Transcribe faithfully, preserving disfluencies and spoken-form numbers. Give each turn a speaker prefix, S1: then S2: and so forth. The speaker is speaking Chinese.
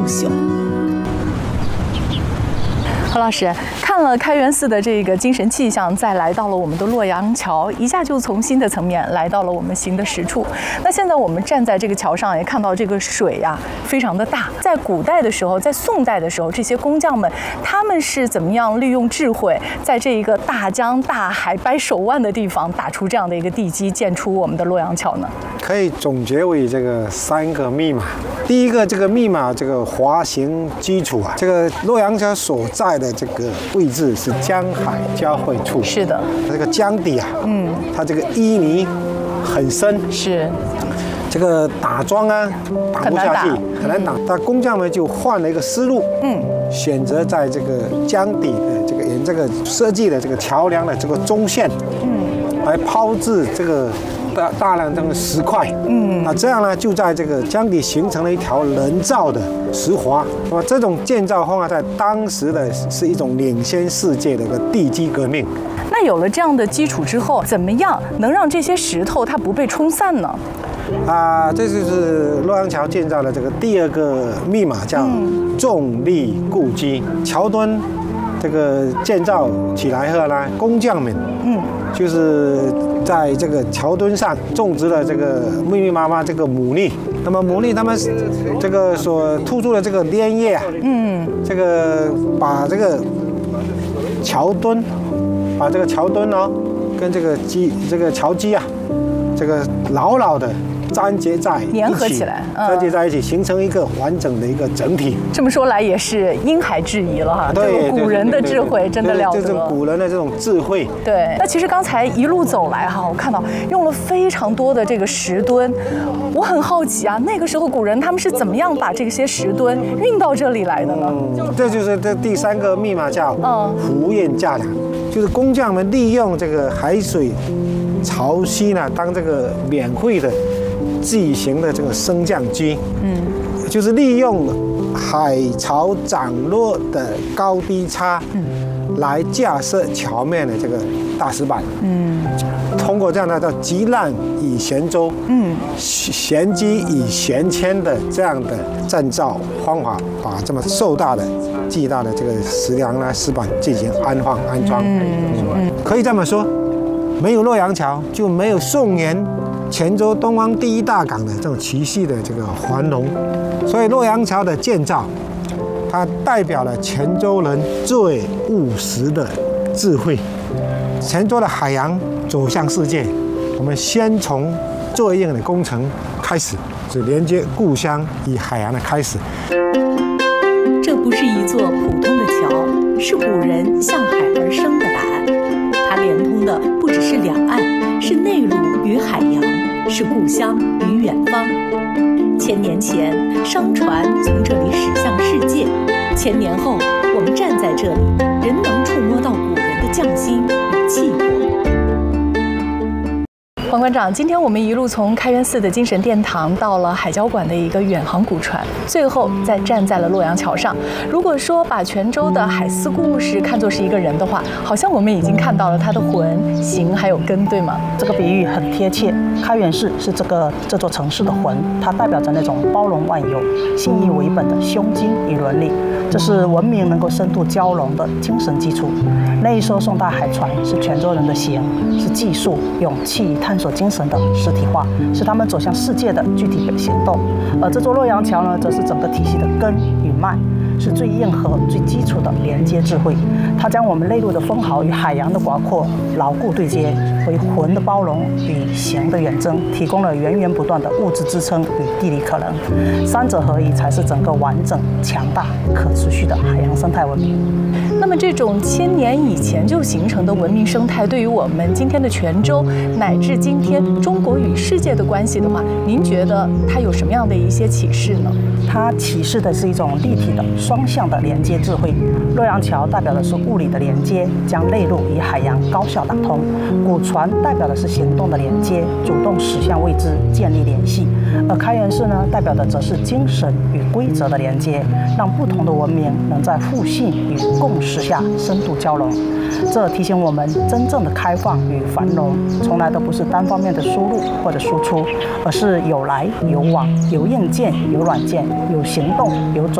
S1: 朽。
S2: 何老师看了开元寺的这个精神气象，再来到了我们的洛阳桥，一下就从新的层面来到了我们行的实处。那现在我们站在这个桥上，也看到这个水呀、啊、非常的大。在古代的时候，在宋代的时候，这些工匠们他们是怎么样利用智慧，在这一个大江大海百手腕的地方打出这样的一个地基，建出我们的洛阳桥呢？
S3: 可以总结为这个三个密码。第一个，这个密码，这个滑行基础啊，这个洛阳桥所在的这个位置是江海交汇处。
S2: 是的，
S3: 这个江底啊，嗯，它这个淤泥很深，
S2: 是
S3: 这个打桩啊打不下去，很难打。但工匠们就换了一个思路，嗯，选择在这个江底的这个沿这个设计的这个桥梁的这个中线，嗯，来抛掷这个。大大量这个石块，嗯，那这样呢，就在这个江底形成了一条人造的石滑。那么这种建造方法在当时的是一种领先世界的一个地基革命。
S2: 那有了这样的基础之后，怎么样能让这些石头它不被冲散呢？
S3: 啊，这就是洛阳桥建造的这个第二个密码，叫重力固基。桥墩这个建造起来后呢，工匠们，嗯，就是在这个桥墩上种植了这个密密麻麻这个牡蛎。那么牡蛎它们这个所突出的这个粘液啊，嗯，这个把这个桥墩，把这个桥墩哦，跟这个基这个桥基啊，这个牢牢的粘结在一起，
S2: 粘合起来，
S3: 嗯、粘结在一起，形成一个完整的一个整体。
S2: 这么说来也是因海制宜了哈，
S3: 对，
S2: 这个古人的智慧真的了得。
S3: 这是古人的这种智慧。
S2: 对，那其实刚才一路走来哈，我看到用了非常多的这个石墩，我很好奇啊，那个时候古人他们是怎么样把这些石墩运到这里来的呢？
S3: 嗯、这就是这第三个密码叫湖堰架梁，就是工匠们利用这个海水潮汐呢，当这个免费的巨型的这个升降机，嗯，就是利用海潮涨落的高低差，嗯，来架设桥面的这个大石板，嗯，通过这样的叫急难以悬舟，嗯，悬机以悬牵的这样的建造方法，把这么硕大的、巨大的这个石梁呢、石板进行安放安装，嗯嗯，可以这么说，没有洛阳桥，就没有宋元泉州东方第一大港的这种持续的这个繁荣，所以洛阳桥的建造，它代表了泉州人最务实的智慧。泉州的海洋走向世界，我们先从这样的工程开始，是连接故乡与海洋的开始。
S1: 这不是一座普通的桥，是古人向海而生的答案。它连通的不只是两岸，是内陆与海洋，是故乡与远方。千年前，商船从这里驶向世界；千年后，我们站在这里，仍能触摸到古人的匠心与气魄。
S2: 黄馆长，今天我们一路从开元寺的精神殿堂到了海交馆的一个远航古船，最后再站在了洛阳桥上。如果说把泉州的海丝故事看作是一个人的话，好像我们已经看到了他的魂、形还有根，对吗？
S4: 这个比喻很贴切。开元寺是这个这座城市的魂，它代表着那种包容万有、信义为本的胸襟与伦理，这是文明能够深度交融的精神基础。那一艘宋代海船是泉州人的形，是技术、勇气、探索精神的实体化，是他们走向世界的具体行动。而这座洛阳桥呢，则是整个体系的根与脉，是最硬核、最基础的连接智慧。它将我们内陆的风豪与海洋的广阔牢固对接，为魂的包容与形的远征提供了源源不断的物质支撑与地理可能。三者合一，才是整个完整、强大、可持续的海洋生态文明。
S2: 那么，这种千年以前就形成的文明生态，对于我们今天的泉州，乃至今天中国与世界的关系的话，您觉得它有什么样的一些启示呢？
S4: 它启示的是一种立体的、双向的连接智慧。洛阳桥代表的是物理的连接，将内陆与海洋高效打通；古船代表的是行动的连接，主动驶向未知，建立联系。而开元寺呢，代表的则是精神与规则的连接，让不同的文明能在互信与共识下深度交融。这提醒我们，真正的开放与繁荣，从来都不是单方面的输入或者输出，而是有来有往，有硬件有软件，有行动有准。